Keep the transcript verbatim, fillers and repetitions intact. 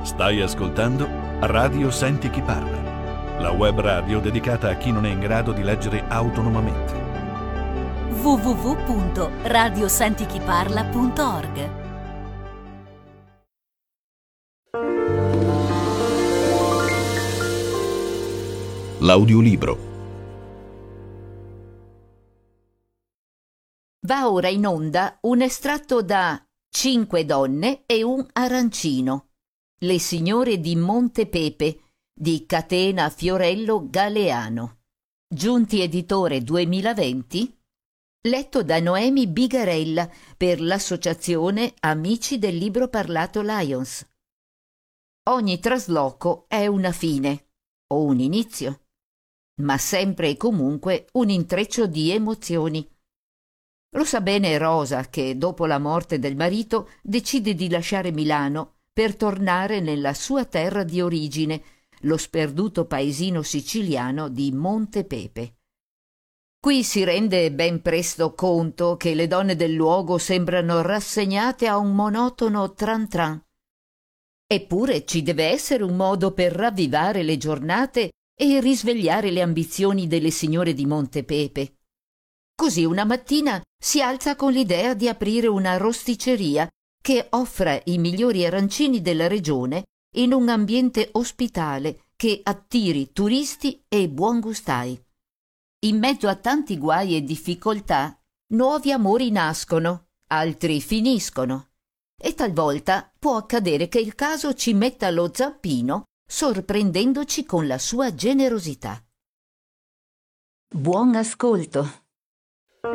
Stai ascoltando Radio Senti Chi Parla, la web radio dedicata a chi non è in grado di leggere autonomamente. w w w punto radio senti chi parla punto org. L'audiolibro. Va ora in onda un estratto da Cinque donne e un arancino, Le signore di Montepepe di Catena Fiorello Galeano. Giunti editore duemilaventi, letto da Noemi Bigarella per l'associazione Amici del Libro Parlato Lions. Ogni trasloco è una fine o un inizio, ma sempre e comunque un intreccio di emozioni. Lo sa bene Rosa che dopo la morte del marito decide di lasciare Milano per tornare nella sua terra di origine, lo sperduto paesino siciliano di Montepepe. Qui si rende ben presto conto che le donne del luogo sembrano rassegnate a un monotono tran tran. Eppure ci deve essere un modo per ravvivare le giornate e risvegliare le ambizioni delle signore di Montepepe. Così una mattina si alza con l'idea di aprire una rosticceria che offra i migliori arancini della regione in un ambiente ospitale che attiri turisti e buongustai. In mezzo a tanti guai e difficoltà, nuovi amori nascono, altri finiscono, e talvolta può accadere che il caso ci metta lo zampino sorprendendoci con la sua generosità. Buon ascolto.